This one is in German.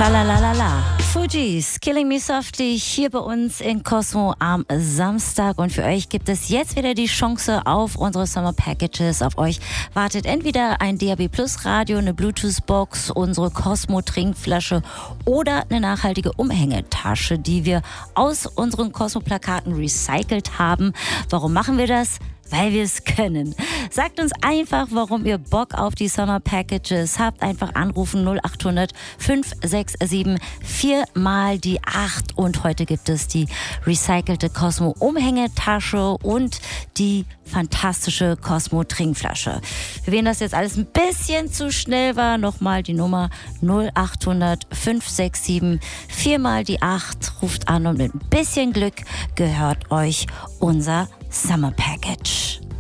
Schalalalala. Fugees, Killing Me Softly hier bei uns in Cosmo am Samstag. Und für euch gibt es jetzt wieder die Chance auf unsere Summer Packages. Auf euch wartet entweder ein DAB Plus Radio, eine Bluetooth Box, unsere Cosmo Trinkflasche oder eine nachhaltige Umhängetasche, die wir aus unseren Cosmo Plakaten recycelt haben. Warum machen wir das? Weil wir es können. Sagt uns einfach, warum ihr Bock auf die Summer Packages habt. Einfach anrufen 0800 567 4 mal die 8. Und heute gibt es die recycelte Cosmo Umhängetasche und die fantastische Cosmo Trinkflasche. Für wen das jetzt alles ein bisschen zu schnell war, nochmal die Nummer 0800 567 4 mal die 8. Ruft an und mit ein bisschen Glück gehört euch unser Summer Package.